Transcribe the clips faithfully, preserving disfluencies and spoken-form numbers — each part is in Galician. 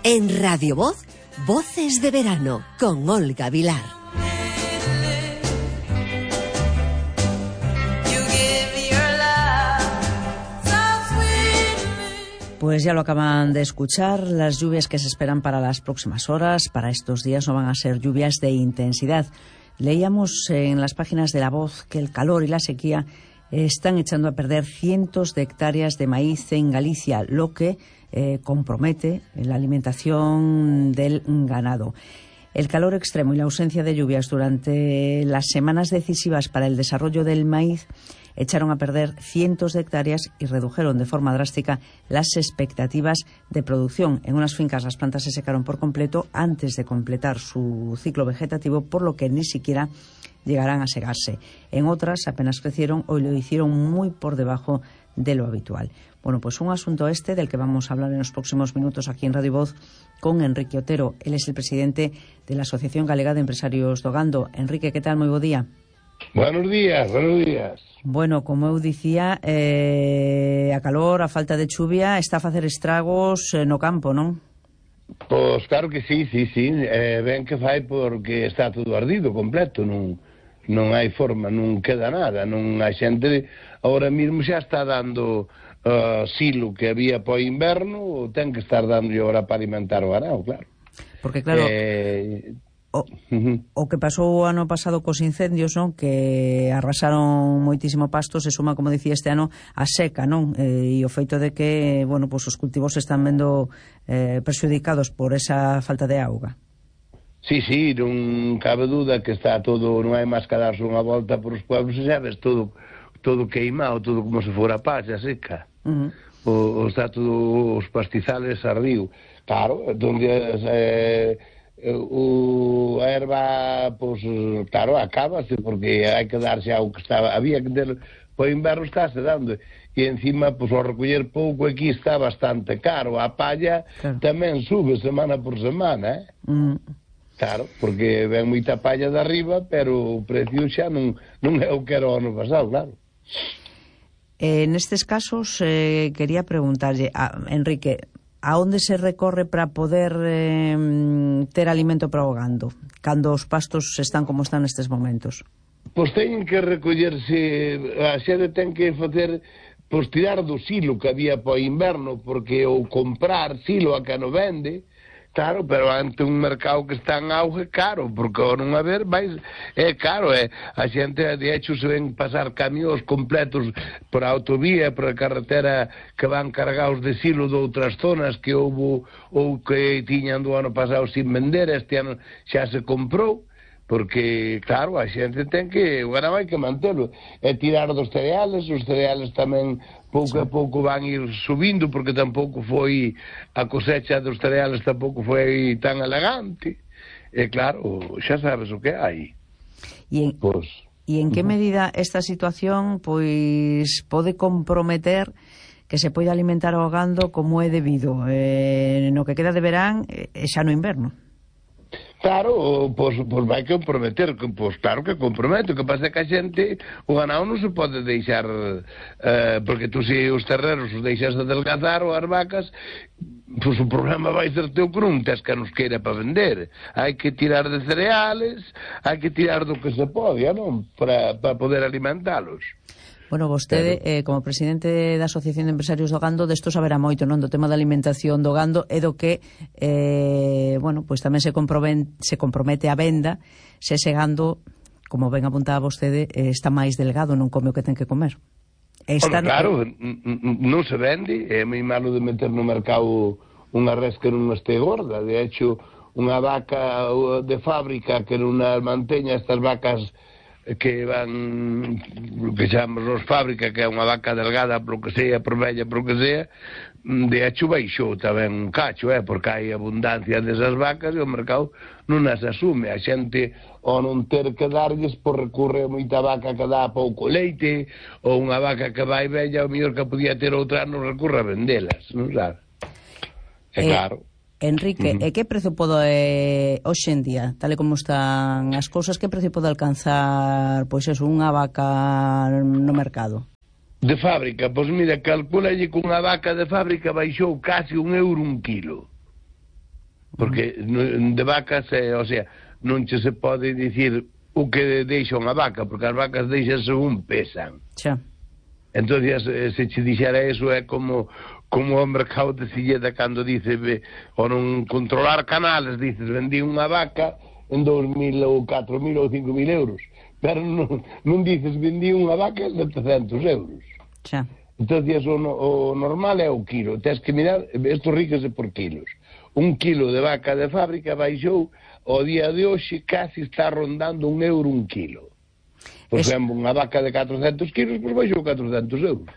En Radio Voz, Voces de Verano, con Olga Vilar. Pues ya lo acaban de escuchar, las lluvias que se esperan para las próximas horas, para estos días, no van a ser lluvias de intensidad. Leíamos en las páginas de La Voz que el calor y la sequía están echando a perder cientos de hectáreas de maíz en Galicia, lo que eh, compromete la alimentación del ganado. El calor extremo y la ausencia de lluvias durante las semanas decisivas para el desarrollo del maíz echaron a perder cientos de hectáreas y redujeron de forma drástica las expectativas de producción. En unas fincas las plantas se secaron por completo antes de completar su ciclo vegetativo, por lo que ni siquiera llegarán a segarse. En otras apenas crecieron o lo hicieron muy por debajo de lo habitual. Bueno, pues un asunto este del que vamos a hablar en los próximos minutos aquí en Radio Voz con Enrique Otero. Él es el presidente de la Asociación Galega de Empresarios do Gando. Enrique, ¿qué tal? Moi bo día. Buenos días, buenos días. Bueno, como eu dicía, eh, a calor, a falta de chuvia está a facer estragos eh, no campo, non? Pois claro que sí, sí, sí, eh, ben que fai porque está todo ardido completo, non, non hai forma, non queda nada, non hai xente, ahora mesmo xa está dando uh, silo que había para o inverno, ten que estar dando ahora para alimentar o ganado, claro. Porque claro... Eh, O, o que pasou o ano pasado cos incendios, non? Que arrasaron moitísimo pasto, se suma, como dicía, este ano a seca, non? Eh, e o feito de que, bueno, pues os cultivos se están vendo eh, perxudicados por esa falta de auga. Sí, sí, non cabe duda que está todo, non hai máis que darse unha volta por os pueblos e sabes todo, todo queimado, todo como se fora paxa seca. Uh -huh. o, o está todo, os pastizales ardiu. Claro, donde... Eh, o, a erva, pois, claro, acábase porque hai que darse ao que estaba, había que ter, po inverno estáse dando, e encima, pois, ao recoller pouco aquí está bastante caro, a palla claro. Tamén sube semana por semana, eh? Mm. Claro, porque ven moita palla de arriba, pero o precio xa non, non é o que era o ano pasado, claro. Eh, nestes casos, eh, quería preguntarlle a Enrique, a onde se recorre para poder eh, ter alimento para o gando, cando os pastos están como están nestes momentos? Pois teñen que recollerse, a xente ten que facer, pois tirar do silo que había para o inverno, porque ou comprar silo a que non vende, claro, pero ante un mercado que está en auge, caro, porque ao non haber, vais, é caro, é, a xente, de hecho, se ven pasar camións completos por a autovía, por a carretera, que van cargados de silo de outras zonas que houve, ou que tiñan do ano pasado sin vender, este ano xa se comprou, porque, claro, a xente ten que, agora vai que mantelo, é tirar dos cereales, os cereales tamén pouco a pouco van ir subindo, porque tampouco foi, a cosecha dos cereales tampouco foi tan elegante, e claro, xa sabes o que hai. E en, pues, e en que medida esta situación, pois, pode comprometer que se poida alimentar o gando como é debido, eh, no que queda de verán e xa no inverno? Claro, pois, pois vai comprometer, pois claro que compromete, o que pasa é que a xente, o ganado non se pode deixar, eh, porque tú se os terreros os deixas de adelgazar ou as vacas, pois o problema vai ser teu que non tes que nos queira para vender, hai que tirar de cereales, hai que tirar do que se pode, non? Para, para poder alimentalos. Bueno, vostede, eh, como presidente da Asociación de Empresarios do Gando, desto saberá moito, non? Do tema da alimentación do gando e do que, eh, bueno, pois tamén se compromete, se compromete a venda se ese gando, como ben apuntaba vostede, eh, está máis delgado, non come o que ten que comer. Está... Bueno, claro, non se vende, é moi malo de meter no mercado unha res que non este gorda, de hecho, unha vaca de fábrica que non manteña estas vacas que van, que chamamos fábrica, que é unha vaca delgada, por que sea, por bella, por que sea, de hecho baixou tamén un cacho, eh, porque hai abundancia desas vacas e o mercado non as asume. A xente, ao non ter que darlles, por recurre a moita vaca que dá pouco leite, ou unha vaca que vai bella, o mellor que podía ter outra, non recurre a vendelas, non sabe? É claro. Enrique, uh -huh. e que prezo pode eh, hoxe en día, tal e como están as cousas, que prezo pode alcanzar, pois eso, unha vaca no mercado? De fábrica, pois mira, calculalle que unha vaca de fábrica baixou casi un euro un kilo. porque de vacas, eh, o sea, non che se pode dicir o que deixa unha vaca, porque as vacas deixan según pesan. Xa. Entonces, eh, se che dixera eso é como como o mercado de Silleda cando dice ve, o non controlar canales, dices, vendí unha vaca en dos mil ou catro mil ou cinco mil euros, pero non, non dices vendí unha vaca en setecientos euros. Xa. Entonces o, o normal é o kilo, tens que mirar, isto ríquese por kilos. Un kilo de vaca de fábrica baixou, o día de hoxe casi está rondando un euro un kilo. Por Es... exemplo, unha vaca de catrocentos kilos, pois baixou catrocentos euros.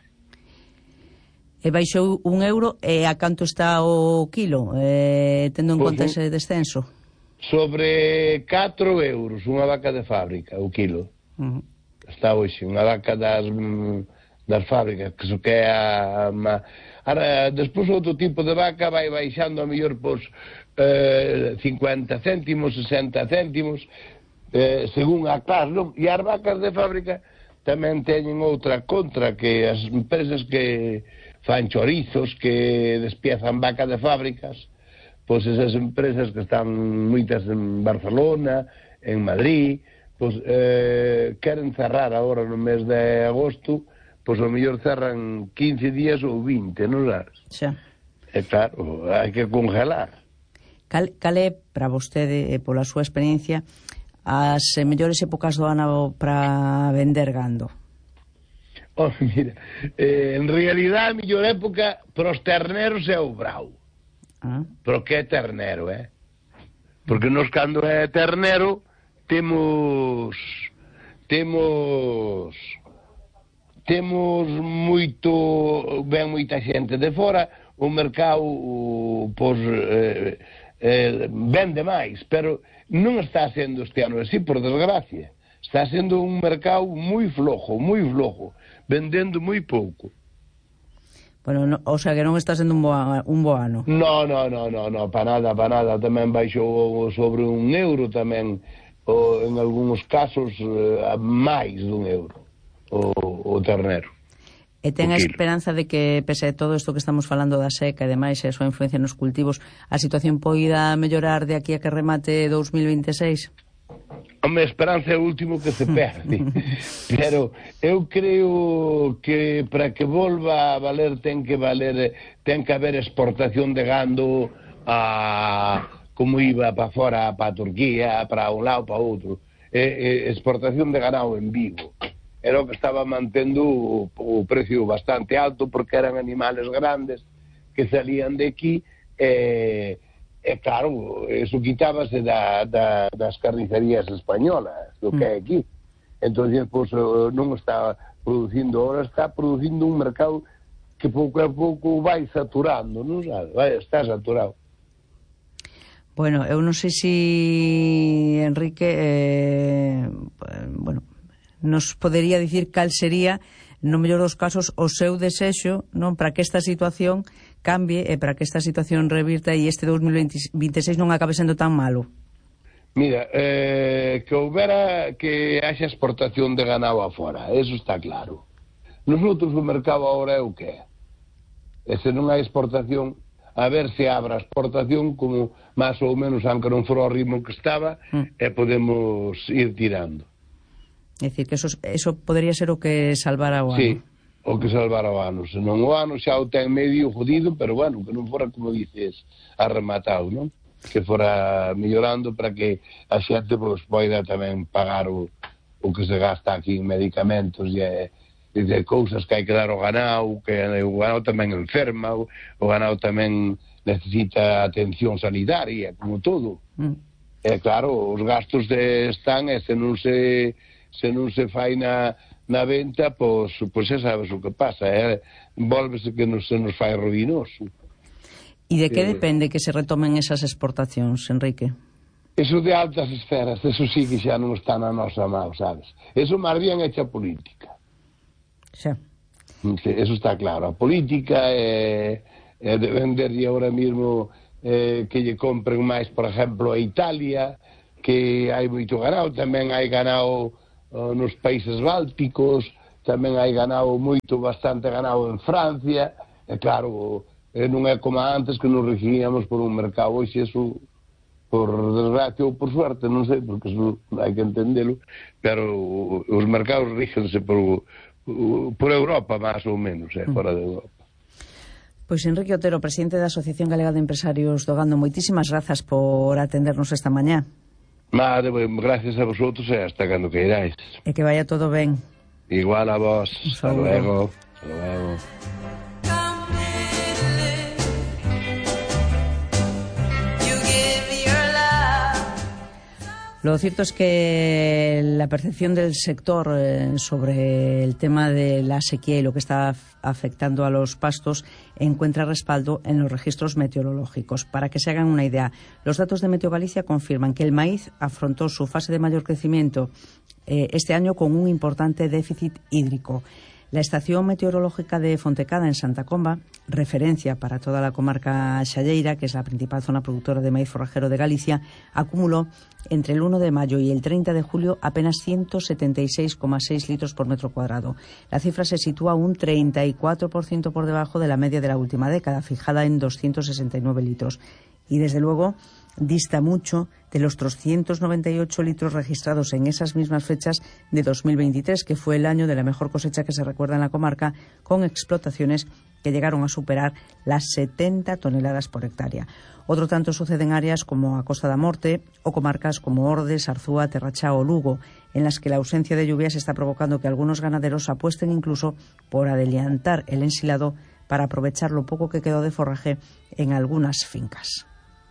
E baixou un euro, e a canto está o kilo, eh, tendo en Pois conta un... ese descenso? Sobre catro euros unha vaca de fábrica, o kilo. Uh -huh. Está hoxe, unha vaca das, das fábricas, que so que é a... a ahora, despois outro tipo de vaca vai baixando a mellor pois, eh, cincuenta céntimos, sesenta céntimos, eh, según a clase, non? E as vacas de fábrica tamén teñen outra contra, que as empresas que fan chorizos, que despiezan vaca de fábricas, pois esas empresas que están moitas en Barcelona, en Madrid, pois eh, queren cerrar agora no mes de agosto, pois o mellor cerran quince días ou vinte, non sabes? Xa. E claro, hai que congelar. Cal, cal é, para vostede, pola súa experiencia, as mellores épocas do ano para vender gando? Oh, mira, eh, en realidad a mellor época para os terneros é o brau. Ah. Pero que é ternero, eh? Porque nos cando é ternero temos temos temos moito, ven moita xente de fora, o mercado pois eh, eh, vende máis, pero non está sendo este ano así, por desgracia. Está sendo un mercado moi flojo, moi flojo, vendendo moi pouco. Bueno, no, o sea que non está sendo un bo, un bo ano. No, no, no, no, no, para nada, para nada. Tamén baixou sobre un euro tamén, o, en algúns casos eh, máis dun euro o, o ternero. E ten a esperanza de que, pese a todo isto que estamos falando da seca e demais, e a súa influencia nos cultivos, a situación poida mellorar de aquí a que remate dous mil vinte e seis? Home, a esperanza é o último que se perde. Pero eu creo que para que volva a valer ten que valer, ten que haber exportación de gando a, como iba para fora, para Turquía, para un lado, para outro. E, e, exportación de ganado en vivo. Era o que estaba mantendo o, o precio bastante alto, porque eran animales grandes que salían de aquí, e, e claro, eso quitábase da, da, das carnicerías españolas, do que é aquí. Entón, pois, non está producindo, ahora está producindo un mercado que pouco a pouco vai saturando, non sabe? Vai, está saturado. Bueno, eu non sei si Enrique, eh, bueno, nos podería dicir cal sería, no mellor dos casos, o seu desexo, non, para que esta situación cambie e para que esta situación revirta e este dous mil vinte e seis non acabe sendo tan malo. Mira, eh, que houbera que haxa exportación de ganado afora, eso está claro. Nosotros o mercado agora é o que é. E se non hai exportación, a ver se abra a exportación como máis ou menos, aunque non fora o ritmo que estaba, mm. e podemos ir tirando. É dicir, que eso, eso podría ser o que salvara o ano. Sí, o que salvara o ano. Se non o ano xa o ten medio jodido, pero bueno, que non fora, como dices, arrematado, non? Que fora mellorando para que a xente pues, poida tamén pagar o, o que se gasta aquí en medicamentos e, e de cousas que hai que dar ao ganado, que o ganado tamén enferma, o, o ganado tamén necesita atención sanitaria, como todo. Mm. E claro, os gastos de están, e se non se... se non se fai na, na venta, pois, pois xa sabes o que pasa, eh? Volvese que non se nos fai ruinoso. E de que eh, depende que se retomen esas exportacións, Enrique? Eso de altas esferas, eso sí que xa non está na nosa mão, sabes? Eso máis bien hecha política. Xa. Eso está claro. A política é, é de venderlle ahora mismo eh, que lle compren máis, por exemplo, a Italia, que hai moito ganado, tamén hai ganado nos países bálticos, tamén hai ganado moito, bastante ganado en Francia, e claro, non é como antes que nos regíamos por un mercado, hoxe eso por desgracia ou por suerte, non sei, porque eso hai que entendelo, pero os mercados rígense por, por Europa, máis ou menos, eh, fora de Europa. Pois Enrique Otero, presidente da Asociación Galega de Empresarios do Gando, moitísimas grazas por atendernos esta mañá. Madre, gracias a vosotros e hasta cando queiráis. E que vaya todo ben. Igual a vos. Hasta luego. Hasta luego. Lo cierto es que la percepción del sector eh, sobre el tema de la sequía y lo que está afectando a los pastos encuentra respaldo en los registros meteorológicos. Para que se hagan una idea, los datos de Meteo Galicia confirman que el maíz afrontó su fase de mayor crecimiento eh, este año con un importante déficit hídrico. La estación meteorológica de Fontecada, en Santa Comba, referencia para toda la comarca xalleira, que es la principal zona productora de maíz forrajero de Galicia, acumuló entre el uno de mayo y el treinta de julio apenas ciento setenta y seis coma seis litros por metro cuadrado. La cifra se sitúa un treinta y cuatro por ciento por debajo de la media de la última década, fijada en doscientos sesenta y nueve litros. Y desde luego dista mucho de los trescientos noventa y ocho litros registrados en esas mismas fechas de dos mil veintitrés, que fue el año de la mejor cosecha que se recuerda en la comarca, con explotaciones que llegaron a superar las setenta toneladas por hectárea. Otro tanto sucede en áreas como a Costa da Morte o comarcas como Ordes, Arzúa, Terrachá o Lugo, en las que la ausencia de lluvias está provocando que algunos ganaderos apuesten incluso por adelantar el ensilado para aprovechar lo poco que quedó de forraje en algunas fincas.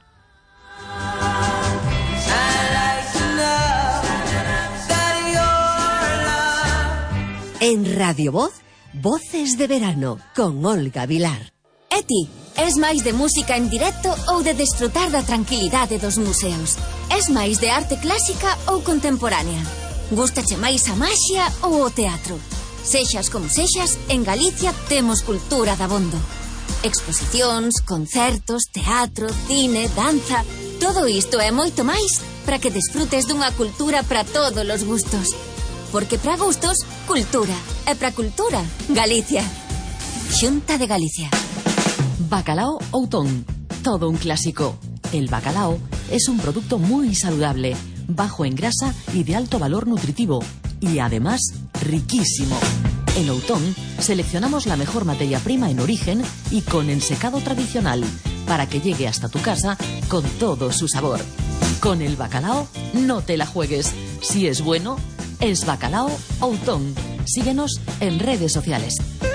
En Radio Voz, Voces de Verano, con Olga Vilar. E ti, es máis de música en directo ou de desfrutar da tranquilidade dos museos? Es máis de arte clásica ou contemporánea? Gústache máis a maxia ou o teatro? Sexas como sexas, en Galicia temos cultura dabondo. Exposicións, concertos, teatro, cine, danza... Todo isto e moito máis para que desfrutes dunha cultura para todos os gustos. Porque para gustos, cultura. E para cultura, Galicia. Xunta de Galicia. Bacalao Outón. Todo un clásico. El bacalao es un producto muy saludable, bajo en grasa y de alto valor nutritivo. Y además, riquísimo. En Outón seleccionamos la mejor materia prima en origen y con ensecado tradicional, para que llegue hasta tu casa con todo su sabor. Con el bacalao no te la juegues. Si es bueno, es Bacalao Outón. Síguenos en redes sociales.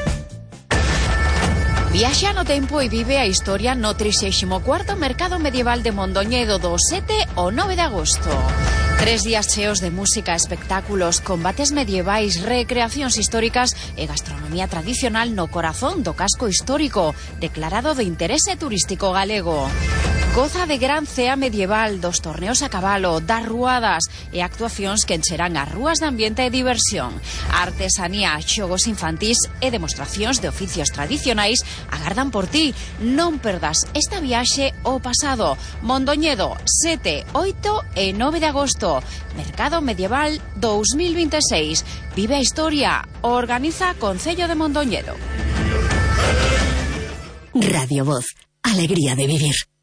Viaxa no tempo e vive a historia no trixésimo cuarto Mercado Medieval de Mondoñedo do sete ao nove de agosto. Tres días cheos de música, espectáculos, combates medievais, recreacións históricas e gastronomía tradicional no corazón do casco histórico, declarado de interese turístico galego. Goza de gran cea medieval, dos torneos a cabalo, das ruadas e actuacións que encherán as rúas de ambiente e diversión. Artesanía, xogos infantís e demostracións de oficios tradicionais agardan por ti. Non perdas esta viaxe ao pasado. Mondoñedo, sete, oito e nove de agosto. Mercado Medieval dos mil veintiséis. Vive a historia. Organiza Concello de Mondoñedo. Radio Voz. Alegría de vivir.